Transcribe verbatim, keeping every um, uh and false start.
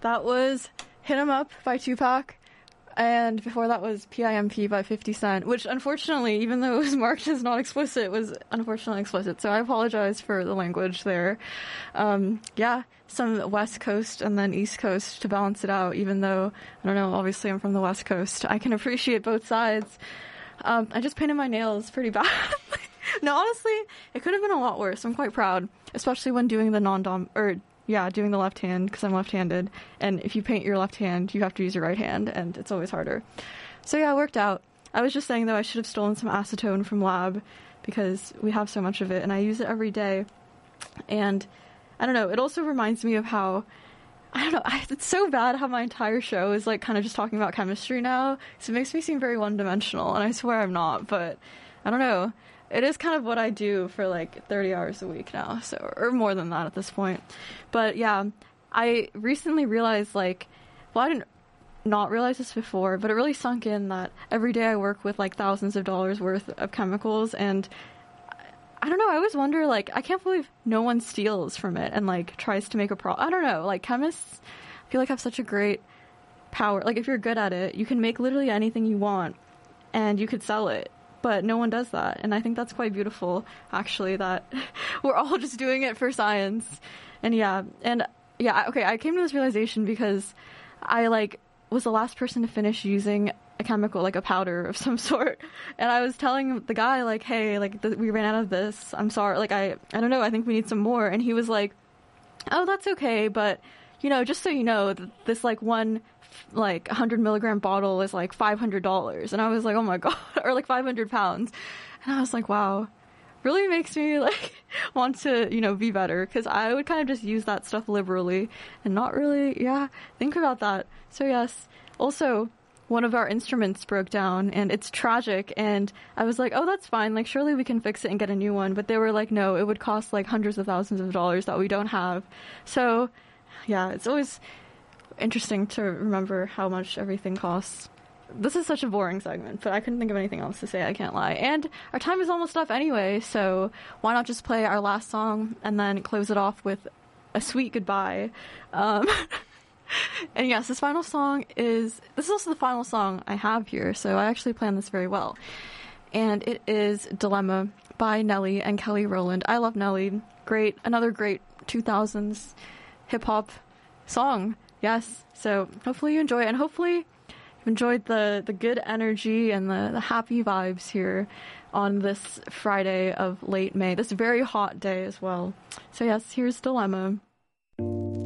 That was Hit 'Em Up by Tupac. And before that was P I M P by fifty Cent, which unfortunately, even though it was marked as not explicit, was unfortunately explicit. So I apologize for the language there. Um, yeah, some West Coast and then East Coast to balance it out, even though, I don't know, obviously I'm from the West Coast. I can appreciate both sides. Um, I just painted my nails pretty bad. No, honestly, it could have been a lot worse. I'm quite proud, especially when doing the non-dom, or yeah, doing the left hand, because I'm left-handed. And if you paint your left hand, you have to use your right hand, and it's always harder. So yeah, it worked out. I was just saying, though, I should have stolen some acetone from lab, because we have so much of it, and I use it every day. And I don't know, it also reminds me of how, I don't know, I, it's so bad how my entire show is like kind of just talking about chemistry now, so it makes me seem very one-dimensional, and I swear I'm not, but I don't know. It is kind of what I do for like thirty hours a week now, so, or more than that at this point. But yeah, I recently realized, like, well, I didn't not realize this before, but it really sunk in that every day I work with like thousands of dollars worth of chemicals, and I don't know, I always wonder, like, I can't believe no one steals from it and like tries to make a pro. I don't know, like, chemists, I feel like have such a great power. Like, if you're good at it, you can make literally anything you want, and you could sell it. But no one does that, and I think that's quite beautiful, actually, that we're all just doing it for science. And yeah, and yeah, okay, I came to this realization because I, like, was the last person to finish using a chemical, like a powder of some sort, and I was telling the guy, like, hey, like, th- we ran out of this, I'm sorry, like, I, I don't know, I think we need some more, and he was like, oh, that's okay, but, you know, just so you know, th- this, like, one like one hundred milligram bottle is like five hundred dollars, and I was like, oh my god, or like five hundred pounds, and I was like, wow, really makes me like want to, you know, be better, because I would kind of just use that stuff liberally and not really, yeah, think about that. So yes, also one of our instruments broke down, and it's tragic, and I was like, oh, that's fine, like surely we can fix it and get a new one, but they were like, no, it would cost like hundreds of thousands of dollars that we don't have. So yeah, it's always interesting to remember how much everything costs. This is such a boring segment, but I couldn't think of anything else to say, I can't lie. And our time is almost up anyway, so why not just play our last song and then close it off with a sweet goodbye. Um, and yes, this final song is, this is also the final song I have here, so I actually planned this very well. And it is Dilemma by Nelly and Kelly Rowland. I love Nelly. Great, another great two thousands hip-hop song. Yes, so hopefully you enjoy it, and hopefully you've enjoyed the, the good energy and the, the happy vibes here on this Friday of late May, this very hot day as well. So yes, here's Dilemma.